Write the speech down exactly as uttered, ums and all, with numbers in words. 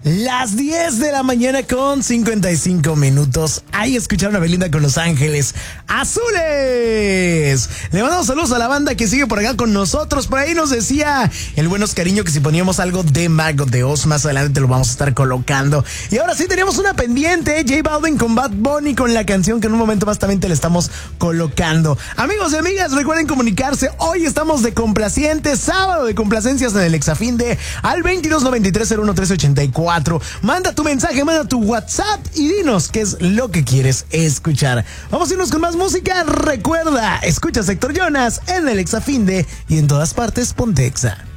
Las diez de la mañana con cincuenta y cinco minutos. Ahí escucharon a Belinda con Los Ángeles Azules. Le mandamos saludos a la banda que sigue por acá con nosotros. Por ahí nos decía el buen Oscariño que si poníamos algo de Mago de Oz, más adelante te lo vamos a estar colocando. Y ahora sí tenemos una pendiente, J Balvin con Bad Bunny, con la canción que en un momento más también te la estamos colocando. Amigos y amigas, recuerden comunicarse. Hoy estamos de complacientes, sábado de complacencias en el Exafinde al veintidós noventa y tres cero uno trece ochenta y cuatro. Manda tu mensaje, manda tu WhatsApp y dinos qué es lo que quieres escuchar. Vamos a irnos con más música. Recuerda, escucha Sector Jonas en el Exafinde y en todas partes Ponte Exa.